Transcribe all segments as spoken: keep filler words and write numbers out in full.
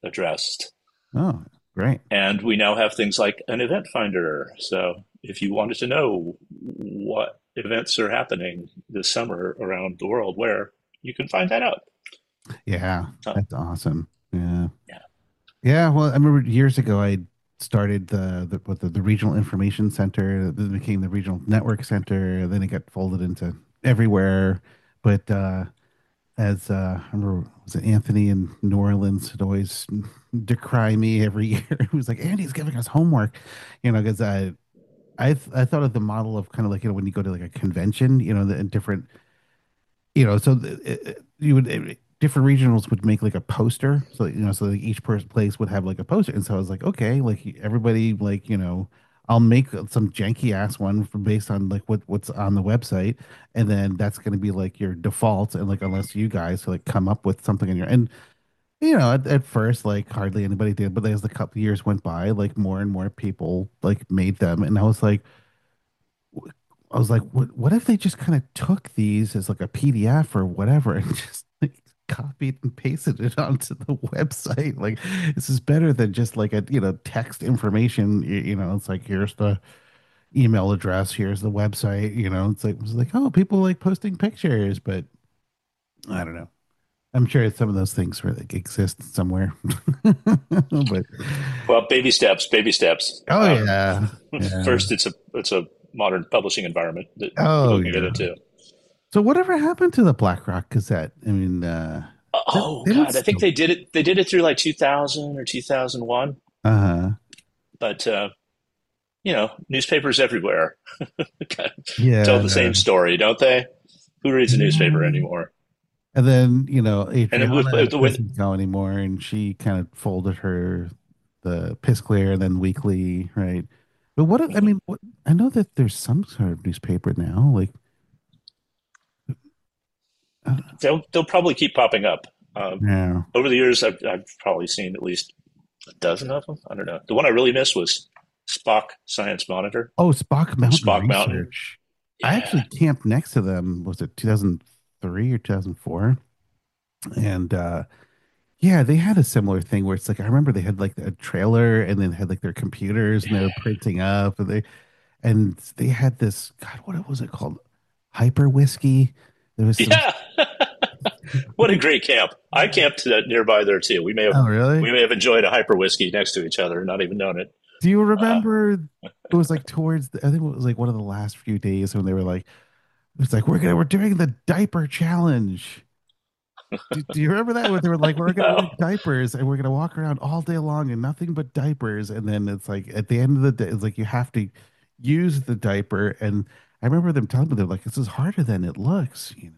addressed. Oh, great. And we now have things like an event finder. So if you wanted to know what events are happening this summer around the world, where you can find that out. Yeah, Uh, that's awesome. Yeah. yeah. Yeah, well, I remember years ago I started the the what the, the regional information center, then became the regional network center, then it got folded into everywhere. But uh as uh I remember was it Anthony in New Orleans would always decry me every year. He was like, Andy's giving us homework, you know, because I I th- I thought of the model of kind of like, you know, when you go to like a convention, you know, the in different, you know, so the, it, it- you would it, different regionals would make like a poster, so you know, so like each person place would have like a poster, and so I was like, okay, like everybody, like you know, I'll make some janky ass one for, based on like what what's on the website, and then that's going to be like your default, and like unless you guys like come up with something in your and you know, at, at first like hardly anybody did, but as the couple years went by, like more and more people like made them, and I was like. I was like, what what if they just kind of took these as like a P D F or whatever and just like copied and pasted it onto the website? Like, this is better than just like a, you know, text information. You, you know, it's like, here's the email address, here's the website, you know, it's like, it's like, oh, people like posting pictures, but I don't know. I'm sure some of those things where like exist somewhere. But Well, baby steps, baby steps. oh Um, yeah. Yeah. first, it's a it's a modern publishing environment that Oh people can get yeah. into. So whatever happened to the Black Rock Gazette? I mean, uh, they, Oh they don't God, I think still. they did it. They did it through like two thousand or two thousand one. Uh-huh. But uh, you know, newspapers everywhere tell Yeah. the same story, don't they? Who reads a newspaper Yeah. anymore? And then, you know, And it was Adriana when doesn't go anymore, and she kind of folded her the Piss Clear and then Weekly, right? But what I mean, what I know that there's some sort of newspaper now, like uh, they'll they'll probably keep popping up. Um, yeah. over the years, I've I've probably seen at least a dozen of them. I don't know. The one I really missed was Spock Science Monitor Oh, Spock or Mountain Spock Mountain. Research. I actually Yeah, camped next to them. Was it two thousand three or two thousand four? And uh yeah, they had a similar thing where it's like I remember they had like a trailer and then had like their computers and they were printing up and they and they had this God, what was it called? Hyper whiskey. There was some. yeah. What a great camp! I camped uh, nearby there too. We may have Oh, really? we may have enjoyed a hyper whiskey next to each other, not even known it. Do you Uh, remember? It was like towards the, I think it was like one of the last few days when they were like, it was like we're gonna we're doing the diaper challenge. Do, do you remember that? When they were like, we're gonna wear no. diapers and we're gonna walk around all day long and nothing but diapers. And then it's like at the end of the day, it's like you have to use the diaper. And I remember them telling me they're like, this is harder than it looks, you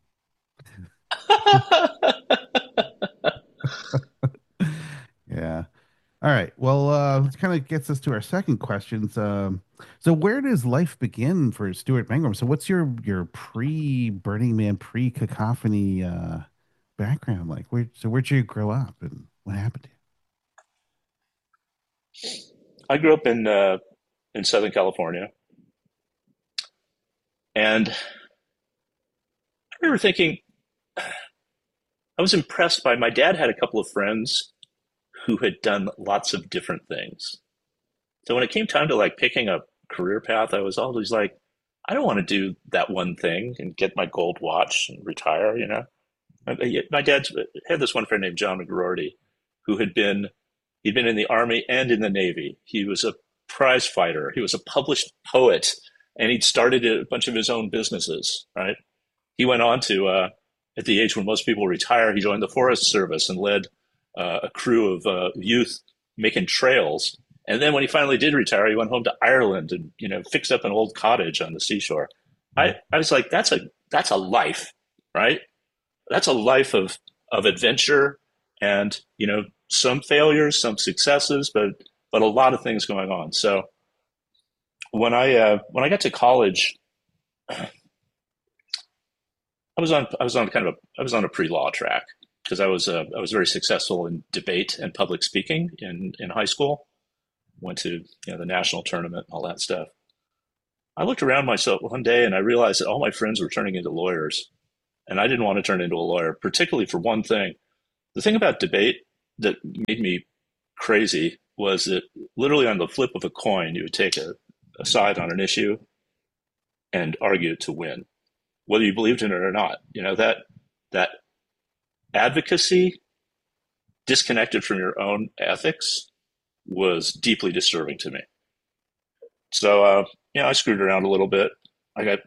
know. Yeah. All right. Well, uh, this kind of gets us to our second questions. Um, so where does life begin for Stuart Mangrum? So what's your your pre Burning Man, pre Cacophony uh background like? Where so where'd you grow up and what happened to I grew up in uh, in Southern California, and I remember thinking I was impressed by my dad had a couple of friends who had done lots of different things. So when it came time to like picking a career path, I was always like, I don't want to do that one thing and get my gold watch and retire. You know, my dad had this one friend named John McGroarty, who had been he'd been in the army and in the navy. He was a prize fighter. He was a published poet, and he'd started a bunch of his own businesses. Right. He went on to uh, at the age when most people retire, he joined the Forest Service and led uh, a crew of uh, youth making trails. And then when he finally did retire, he went home to Ireland and you know fixed up an old cottage on the seashore. you? I, I was like, that's a that's a life, right? That's a life of of adventure and you know some failures, some successes, but but a lot of things going on. So when I uh, when I got to college, I was on I was on kind of a I was on a pre law track because I was uh, I was very successful in debate and public speaking in in high school. Went to you know the national tournament and all that stuff. I looked around myself one day and I realized that all my friends were turning into lawyers, and I didn't want to turn into a lawyer, particularly for one thing. The thing about debate that made me crazy was that literally on the flip of a coin, you would take a, a side on an issue and argue to win, whether you believed in it or not. You know, that that advocacy disconnected from your own ethics was deeply disturbing to me. So, uh, you know, I screwed around a little bit. I got,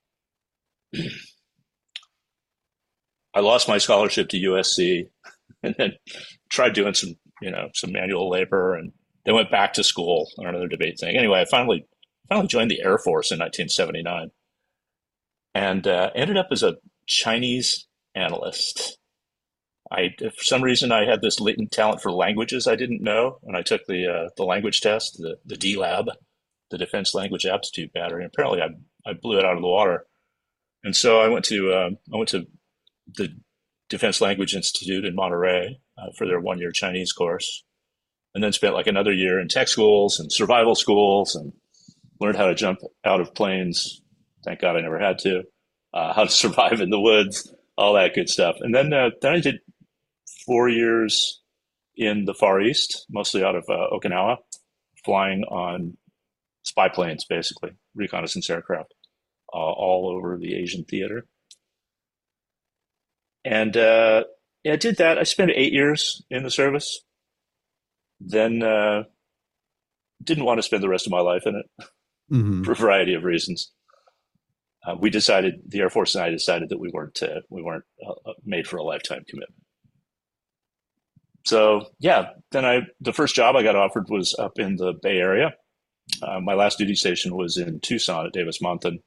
I lost my scholarship to U S C, and then tried doing some, you know, some manual labor, and then went back to school on another debate thing. Anyway, I finally, finally joined the Air Force in nineteen seventy-nine, and uh, ended up as a Chinese analyst. I, for some reason, I had this latent talent for languages I didn't know, and I took the uh, the language test, the the D Lab, the Defense Language Aptitude Battery. And apparently, I I blew it out of the water, and so I went to um, I went to the Defense Language Institute in Monterey uh, for their one year Chinese course, and then spent like another year in tech schools and survival schools, and learned how to jump out of planes. Thank God I never had to. Uh, how to survive in the woods, all that good stuff, and then uh, then I did four years in the Far East, mostly out of uh, Okinawa, flying on spy planes, basically, reconnaissance aircraft, uh, all over the Asian theater. And uh, yeah, I did that. I spent eight years in the service, then uh, didn't want to spend the rest of my life in it Mm-hmm. for a variety of reasons. Uh, we decided, the Air Force and I decided that we weren't uh, we weren't uh, made for a lifetime commitment. So yeah, then I the first job I got offered was up in the Bay Area. Uh, my last duty station was in Tucson at Davis-Monthan.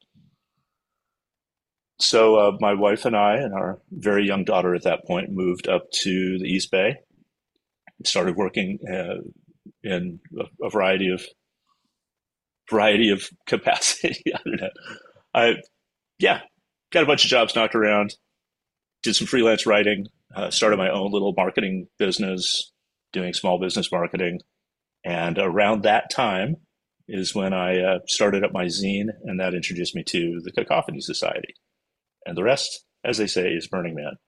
So uh, my wife and I and our very young daughter at that point moved up to the East Bay. Started working uh, in a, a variety of variety of capacity. I don't know. I yeah, got a bunch of jobs knocked around. Did some freelance writing. Uh, started my own little marketing business, doing small business marketing. And around that time is when I uh, started up my zine, and that introduced me to the Cacophony Society. And the rest, as they say, is Burning Man.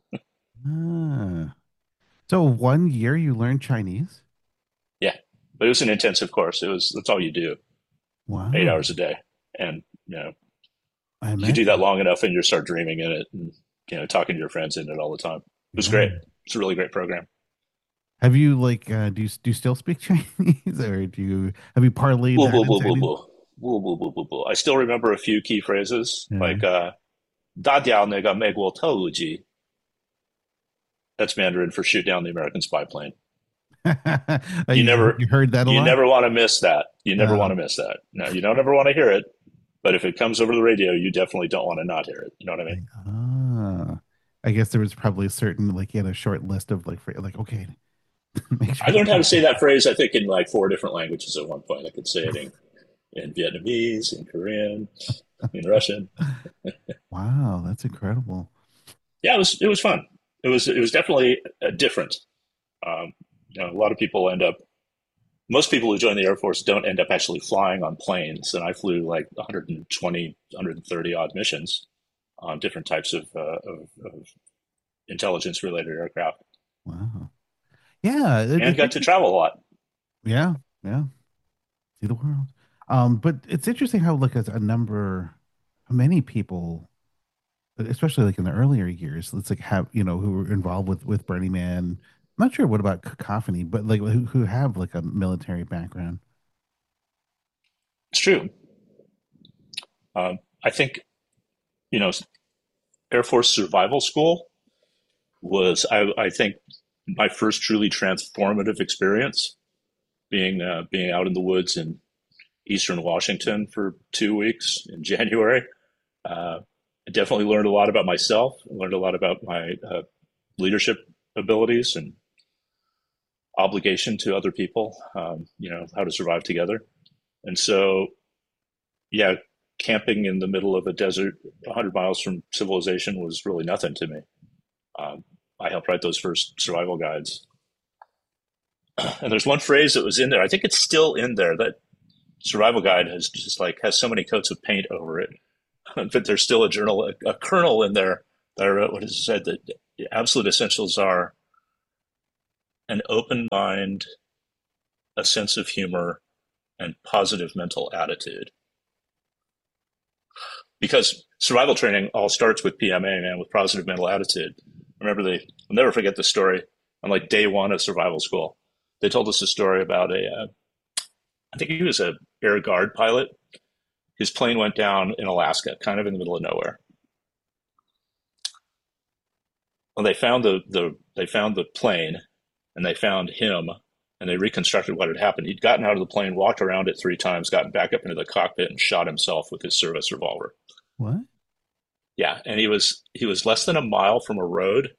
Ah. So one year you learned Chinese? Yeah, but it was an intensive course. It was that's all you do, Wow. eight hours a day, and you know I you do that imagine. long enough, and you start dreaming in it, and you know talking to your friends in it all the time. It was great. Yeah. It's a really great program. Have you like uh, do you do you still speak Chinese, or do you have you parlayed Boo, that boo, boo, into boo, any? boo. Boo, boo, boo, boo, boo. I still remember a few key phrases Yeah. like uh, "Da diao na ga mei guo tou ji." That's Mandarin for "shoot down the American spy plane." Uh, You you never, you heard that a you lot? never want to miss that. You never want Uh, to miss that. No, you don't ever want to hear it. But if it comes over the radio, you definitely don't want to not hear it. You know what I mean? like, ah, I guess there was probably a certain like you had a short list of like for, like okay, make sure I you learned how to got say that. that phrase, I think, in like four different languages at one point. I could say it in, in Vietnamese, in Korean, in Russian. Wow, that's incredible. Yeah, it was it was fun. It was it was definitely uh, different. Um, you know, a lot of people end up. Most people who join the Air Force don't end up actually flying on planes, and I flew like one hundred twenty, one hundred thirty odd missions on different types of, uh, of, of intelligence-related aircraft, Wow. Yeah, it, and it's got to interesting. travel a lot. Yeah, yeah. See the world. Um, but it's interesting how like a, a number, many people, especially like in the earlier years, let's like have you know who were involved with with Burning Man. I'm not sure what about Cacophony, but like who, who have like a military background. It's true. Um, I think you know Air Force Survival School was, I, I think, my first truly transformative experience being uh, being out in the woods in Eastern Washington for two weeks in January. Uh, I definitely learned a lot about myself. I learned a lot about my uh, leadership abilities and obligation to other people. Um, you know how to survive together, and so yeah, camping in the middle of a desert, one hundred miles from civilization, was really nothing to me. Um, I helped write those first survival guides. And there's one phrase that was in there. I think it's still in there. That survival guide has just like has so many coats of paint over it, but there's still a journal, a, a kernel in there that I wrote. What is it said that the absolute essentials are, an open mind, a sense of humor, and positive mental attitude. Because survival training all starts with P M A, man, with positive mental attitude. I remember they, I'll never forget the story on like day one of survival school. They told us a story about a, uh, I think he was a air guard pilot. His plane went down in Alaska, kind of in the middle of nowhere. Well, they found the, the they found the plane, and they found him, and they reconstructed what had happened. He'd gotten out of the plane, walked around it three times, gotten back up into the cockpit, and shot himself with his service revolver. What? Yeah, and he was he was less than a mile from a road,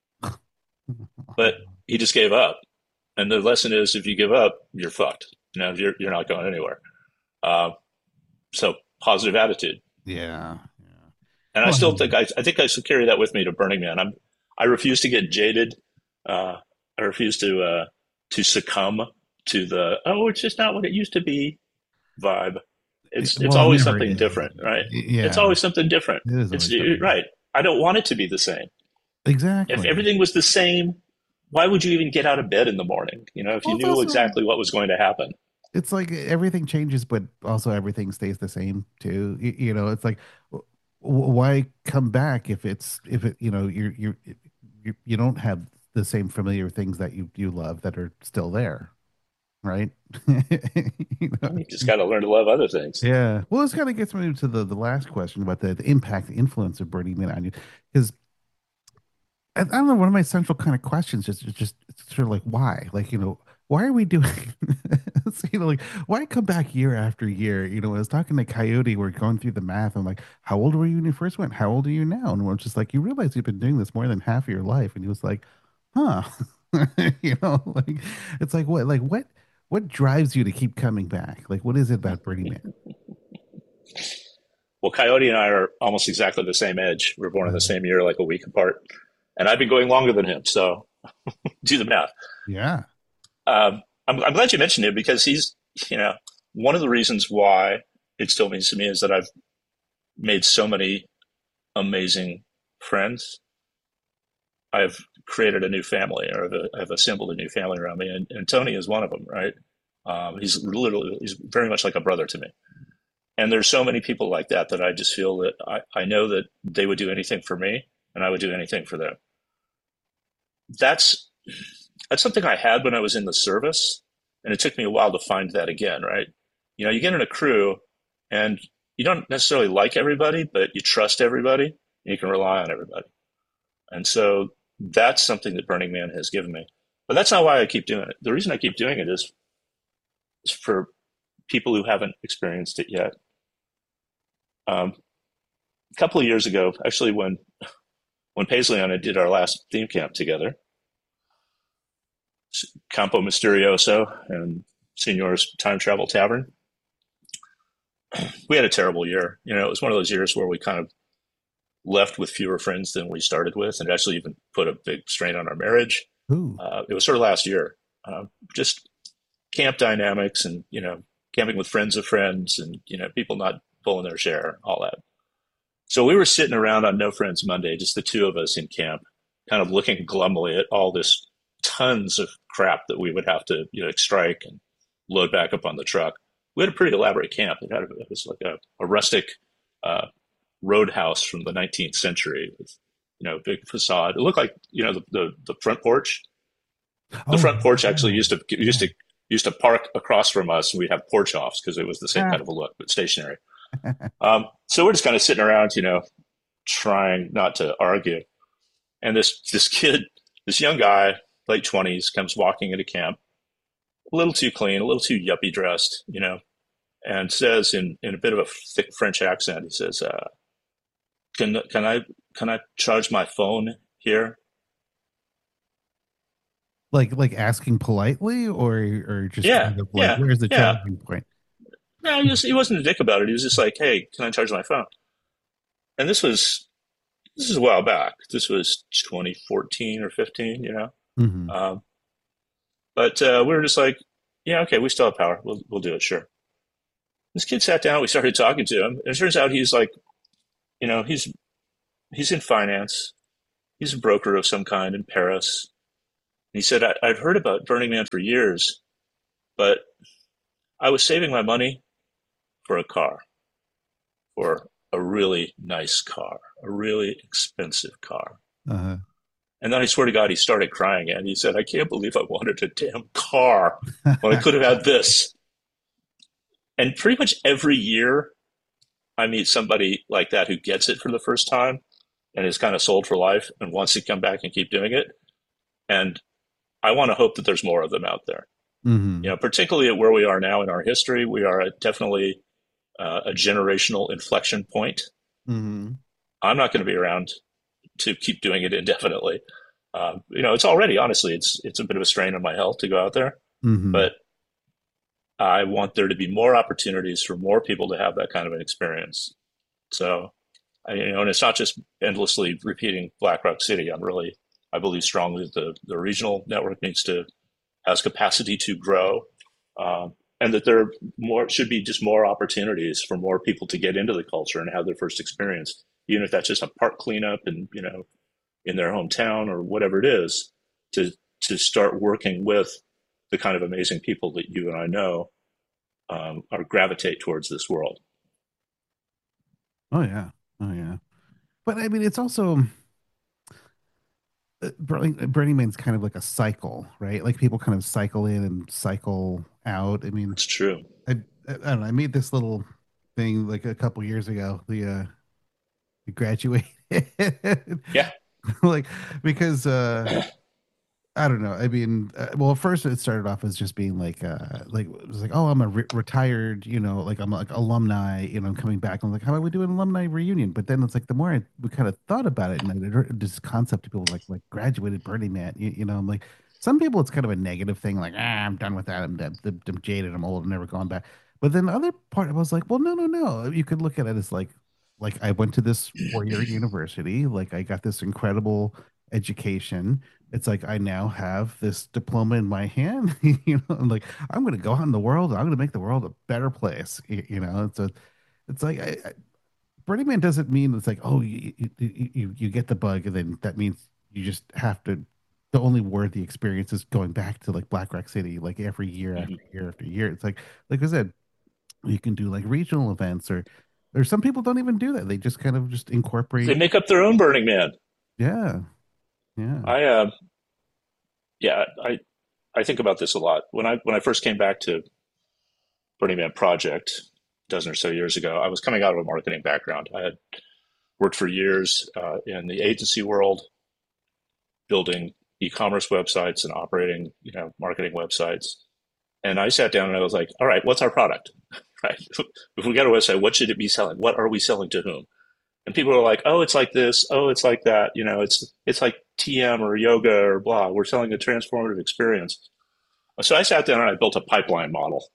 but he just gave up. And the lesson is, if you give up, you're fucked. You know, you're you're not going anywhere. Uh, so positive attitude. Yeah. Yeah. And I Well, still think I, I think I should carry that with me to Burning Man. I'm I refuse to get jaded. Uh, I refuse to uh, to succumb to the oh, it's just not what it used to be vibe. It's it's well, it always never something is. different, right? Yeah. It's always something different. It is It's always you're something. right. I don't want it to be the same. If Exactly. everything was the same, why would you even get out of bed in the morning? You know, if you Well, it's knew also exactly what was going to happen. it's like everything changes, but also everything stays the same too. You, you know, it's like w- why come back if it's if it you know you're you're you you don't have the same familiar things that you you love that are still there, right? You know? You just got to learn to love other things. Yeah. Well, this kind of gets me to the the last question about the, the impact, the influence of Burning Man on you, because I, I don't know. One of my central kind of questions is just, just it's sort of like why, like you know, why are we doing? So, you know, like why come back year after year? You know, I was talking to Coyote, we're going through the math. I'm like, how old were you when you first went? How old are you now? And we're just like, you realize you've been doing this more than half of your life. And he was like, huh, you know, like it's like what, like what, what drives you to keep coming back? Like, what is it about Burning Man? Well, Coyote and I are almost exactly the same age. We were born in the Uh, same year, like a week apart. And I've been going longer than him. So do the math. yeah. Um, I'm, I'm glad you mentioned him because he's, you know, one of the reasons why it still means to me is that I've made so many amazing friends. I've created a new family, or I've, I've assembled a new family around me, and, and Tony is one of them, right? Um, he's literally, he's very much like a brother to me. And there's so many people like that that I just feel that I, I know that they would do anything for me, and I would do anything for them. That's that's something I had when I was in the service, and it took me a while to find that again, right? You know, you get in a crew, and you don't necessarily like everybody, but you trust everybody, and you can rely on everybody. And so that's something that Burning Man has given me. But that's not why I keep doing it. The reason I keep doing it is, is for people who haven't experienced it yet. Um, a couple of years ago, actually, when when Paisley and I did our last theme camp together, Campo Misterioso and Senor's Time Travel Tavern, we had a terrible year. You know, it was one of those years where we kind of left with fewer friends than we started with, and actually even put a big strain on our marriage. Ooh. Uh, it was sort of last year, uh, just camp dynamics, and you know, camping with friends of friends, and you know, people not pulling their share, all that. So we were sitting around on No Friends Monday, just the two of us in camp, kind of looking glumly at all this tons of crap that we would have to, you know, strike and load back up on the truck. We had a pretty elaborate camp. It, had, it was like a, a rustic uh, roadhouse from the nineteenth century with, you know, big facade. It looked like, you know, the, the, the front porch. The Oh, front porch yeah. actually used to used to used to park across from us, and we'd have porch offs because it was the same Ah. kind of a look, but stationary. Um, so we're just kind of sitting around, you know, trying not to argue. And this this kid, this young guy, late twenties, comes walking into camp, a little too clean, a little too yuppie dressed, you know, and says in, in a bit of a thick French accent, he says, uh, "Can can I can I charge my phone here?" Like like asking politely or or just Yeah, kind of like yeah, where's the yeah. challenging point? No, he, was, he wasn't a dick about it. He was just like, "Hey, can I charge my phone?" And this was this is a while back. This was twenty fourteen or fifteen, you know. Hmm. Um, but uh, we were just like, "Yeah, okay, we still have power. We'll we'll do it, sure." This kid sat down. We started talking to him. And it turns out he's like, you know, he's he's in finance. He's a broker of some kind in Paris. he said, I, I've heard about Burning Man for years, but I was saving my money for a car, for a really nice car, a really expensive car. Uh, And then I swear to God, he started crying and he said, I can't believe I wanted a damn car when I could have had this. And pretty much every year I meet somebody like that who gets it for the first time and is kind of sold for life and wants to come back and keep doing it. And I want to hope that there's more of them out there. You hmm know, particularly at where we are now in our history, we are at definitely uh, a generational inflection point. hmm I'm not going to be around to keep doing it indefinitely. Uh, you know, it's already honestly, it's it's a bit of a strain on my health to go out there, hmm but I want there to be more opportunities for more people to have that kind of an experience. So, I, you know, and it's not just endlessly repeating Black Rock City. I'm really, I believe strongly that the the regional network needs to has capacity to grow, um, and that there more should be just more opportunities for more people to get into the culture and have their first experience, even if that's just a park cleanup and you know in their hometown or whatever it is, to to start working with the kind of amazing people that you and I know um, are gravitate towards this world. Oh yeah. Oh yeah. But I mean, it's also uh, Burning, Burning Man's kind of like a cycle, right? Like people kind of cycle in and cycle out. I mean, It's true. I I, I don't know. I made this little thing like a couple years ago. The uh, the graduated, Yeah. like because uh I don't know. I mean, uh, well, at first it started off as just being like, uh, like it was like, oh, I'm a re retired, you know, like I'm like alumni, you know, I'm coming back. I'm like, how about we do an alumni reunion? But then it's like the more I we kind of thought about it, and I heard this concept of people like like graduated Burning Man, you, you know, I'm like, some people it's kind of a negative thing, like, ah, I'm done with that. I'm, I'm, I'm jaded. I'm old. I'm never going back. But then the other part, I was like, well, no, no, no. You could look at it as like, like I went to this four-year university, like I got this incredible education. It's like I now have this diploma in my hand. You know, I'm like, I'm going to go out in the world. I'm going to make the world a better place. You, you know, it's a, it's like I, I, Burning Man doesn't mean it's like, oh, you, you you you get the bug, and then that means you just have to. The only worthy experience is going back to like Black Rock City, like every year after Mm-hmm. year after year. It's like, like I said, you can do like regional events, or or some people don't even do that. They just kind of just They incorporate. make up their own Burning Man. Yeah, yeah. I uh, yeah, I I think about this a lot. When I when I first came back to Burning Man Project a dozen or so years ago, I was coming out of a marketing background. I had worked for years uh, in the agency world, building e-commerce websites and operating, you know, marketing websites. And I sat down and I was like, all right, what's our product? Right? If we got a website, what should it be selling? What are we selling to whom? And people are like, oh, it's like this. Oh, it's like that. You know, it's it's like T M or yoga or blah. We're selling a transformative experience. So I sat down and I built a pipeline model.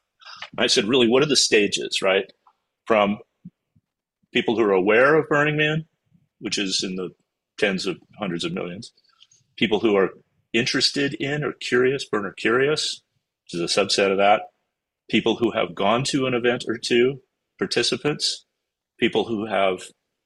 I said, really, what are the stages, right? From people who are aware of Burning Man, which is in the tens of hundreds of millions, people who are interested in or curious, burner curious, which is a subset of that, people who have gone to an event or two, participants, people who have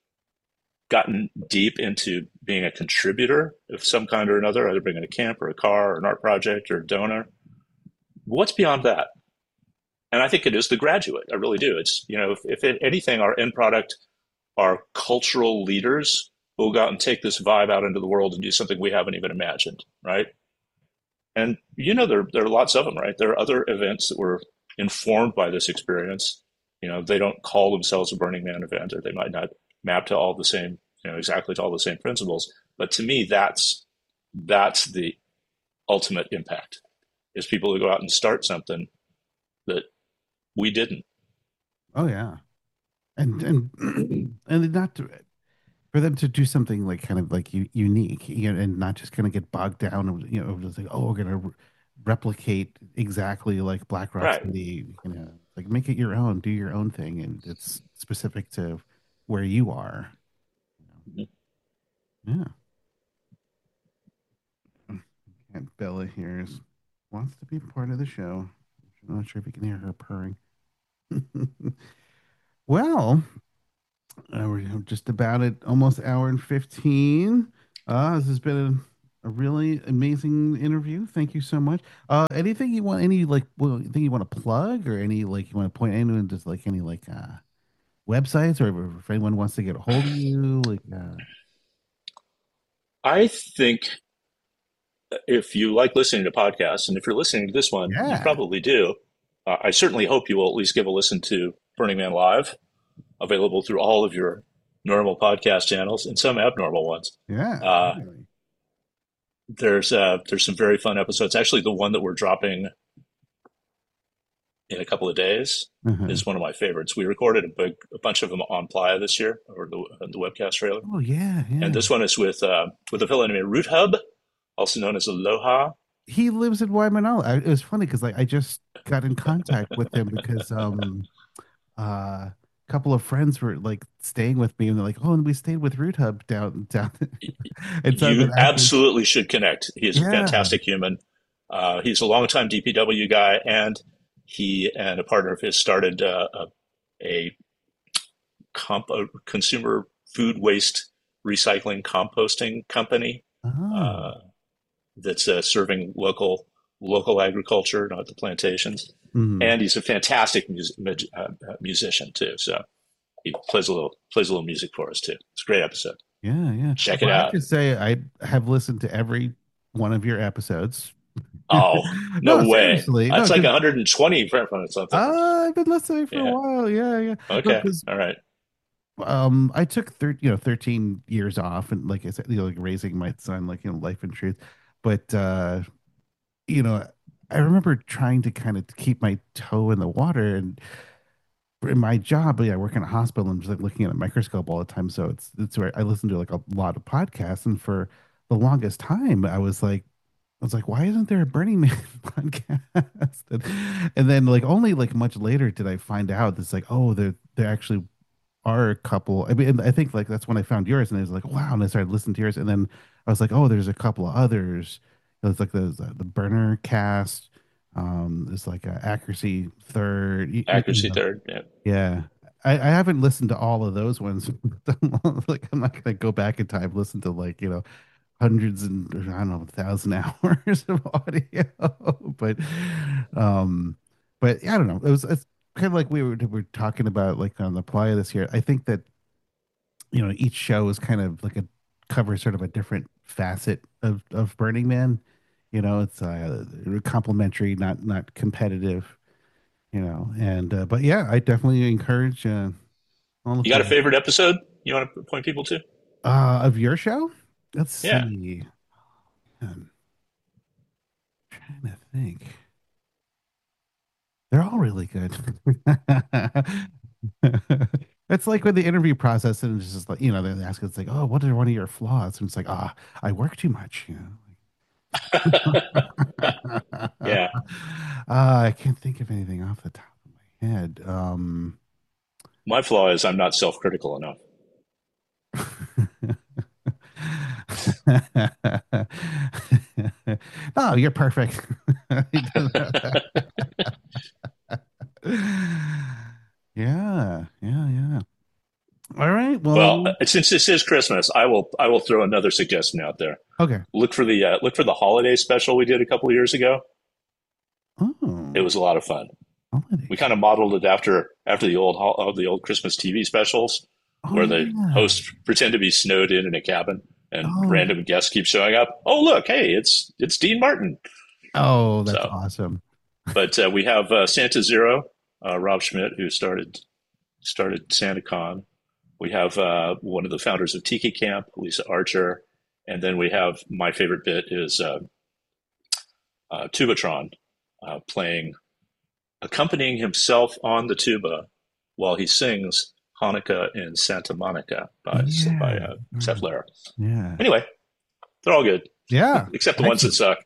gotten deep into being a contributor of some kind or another, either bringing a camp or a car or an art project or a donor. What's beyond that? And I think it is the graduate. I really do. It's, you know, if, if it, anything, our end product are cultural leaders who will go out and take this vibe out into the world and do something we haven't even imagined, right? And you know, there there are lots of them, right? There are other events that were informed by this experience. You know, they don't call themselves a Burning Man event, or they might not map to all the same, you know, exactly to all the same principles. But to me, that's that's the ultimate impact is people who go out and start something that we didn't. Oh yeah. And and and not to, for them to do something like kind of like u unique, you know, and not just kind of get bogged down and you know just like, oh, we're gonna re replicate exactly like Black Rock Right. City, you know, like make it your own, do your own thing, and it's specific to where you are. Yeah. And Bella here is wants to be part of the show. I'm not sure if you can hear her purring. Well, uh, we're just about at almost hour and fifteen. Uh, this has been a really amazing interview. Thank you so much. Uh, anything you want? Any like, well, anything you want to plug, or any like you want to point anyone just like any like uh websites, or if anyone wants to get a hold of you, like uh, I think if you like listening to podcasts, and if you're listening to this one, you yeah, probably do. Uh, I certainly hope you will at least give a listen to Burning Man Live, available through all of your normal podcast channels and some abnormal ones. yeah, Uh, definitely. there's uh, there's some very fun episodes. Actually, the one that we're dropping in a couple of days Uh-huh. is one of my favorites. We recorded a big a bunch of them on Playa this year, or the, the webcast trailer, Oh yeah, and yeah. this one is with uh, with a fellow named Root Hub, also known as Aloha. He lives in Waimanalo. I, it was funny because like I just got in contact with him because um uh a couple of friends were like staying with me and they're like, oh, and we stayed with Root Hub down down. And so I've You been asking, absolutely should connect. He is a yeah. fantastic human. Uh, he's a longtime D P W guy, and he and a partner of his started uh, a, a, comp, a consumer food waste recycling composting company Oh. uh, that's uh, serving local local agriculture, not the plantations. Mhm. And he's a fantastic mus- uh, musician too. So he plays a little plays a little music for us too. It's a great episode. Yeah, yeah. Check it Well, I have out. to say I have listened to every one of your episodes. Oh, no No, way. seriously. No, That's like because one hundred twenty from or something. I've been listening for a Yeah. while. Yeah, yeah. No, Okay. because All right. um I took thir you know thirteen years off and like I said, you know, like raising my son, like, you know, life and truth. But uh, you know, I remember trying to kind of keep my toe in the water and in my job, yeah, I work in a hospital and just like looking at a microscope all the time. So it's it's where I listen to like a lot of podcasts. And for the longest time, I was like, I was like, why isn't there a Burning Man podcast? And, and then like only like much later did I find out it's like, oh, there there actually are a couple. I mean, I think like that's when I found yours, and I was like, wow, and I started listening to yours, and then I was like, oh, there's a couple of others. It's like the the burner cast. Um, there's like a accuracy third. You, you Accuracy know, third. Yeah. yeah. I, I haven't listened to all of those ones. Like I'm not gonna go back in time, listen to like, you know, hundreds and I don't know, thousand hours of audio. But um but yeah, I don't know. It was it's kind of like we were we were talking about like on the playa this year. I think that, you know, each show is kind of like a covers sort of a different facet of of Burning Man. You know, it's uh complimentary, not not competitive, you know. And uh, but yeah, I definitely encourage uh all You got a the favorite episode you want to point people to? uh of your show. Let's Yeah. see. I'm trying to think. They're all really good. It's like with the interview process, and it's just like, you know, they ask, it's like, oh, what are one of your flaws? And it's like, ah, I work too much, you know. uh, Yeah. I can't think of anything off the top of my head. Um, My flaw is I'm not self critical enough. oh, you're perfect. Yeah, yeah, yeah. All right. Well, Well, since this is Christmas, I will I will throw another suggestion out there. okay. Look for the uh, look for the holiday special we did a couple of years ago. It Oh, was a lot of fun. We holidays. kind of modeled it after after the old ho- of the old Christmas T V specials, Oh, where the yeah. hosts pretend to be snowed in in a cabin, and Oh, yeah. random guests keep showing up. Oh, look, hey, it's it's Dean Martin. Oh, that's So, awesome. but uh, we have uh, Santa Zero, uh, Rob Schmidt, who started started SantaCon. We have uh, one of the founders of Tiki Camp, Lisa Archer, and then we have my favorite bit is uh, uh, Tubatron uh, playing, accompanying himself on the tuba while he sings Hanukkah in Santa Monica by by Yeah. uh, Yeah. Seth Lara. Yeah. Anyway, they're all good Yeah. except the ones that Excellent. suck.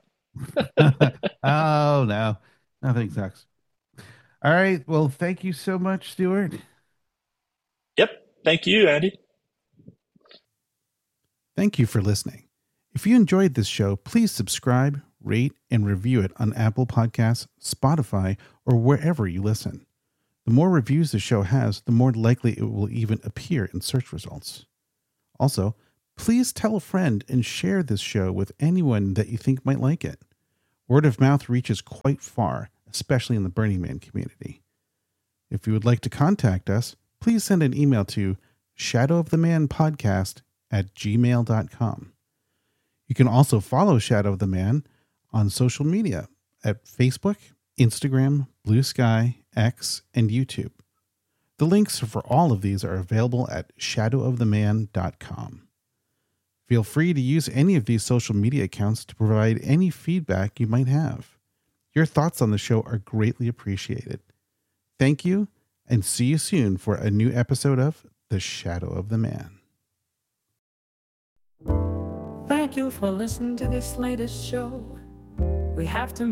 Oh, no. Nothing sucks. All right. Well, thank you so much, Stuart. Yep. Thank you, Andy. Thank you for listening. If you enjoyed this show, please subscribe, rate, and review it on Apple Podcasts, Spotify, or wherever you listen. The more reviews the show has, the more likely it will even appear in search results. Also, Please tell a friend and share this show with anyone that you think might like it. Word of mouth reaches quite far, especially in the Burning Man community. If you would like to contact us, please send an email to shadowofthemanpodcast at gmail dot com. You can also follow Shadow of the Man on social media at Facebook, Instagram, Blue Sky, X, and YouTube. The links for all of these are available at shadow of the man dot com. Feel free to use any of these social media accounts to provide any feedback you might have. Your thoughts on the show are greatly appreciated. Thank you, and see you soon for a new episode of The Shadow of the Man. Thank you for listening to this latest show. We have to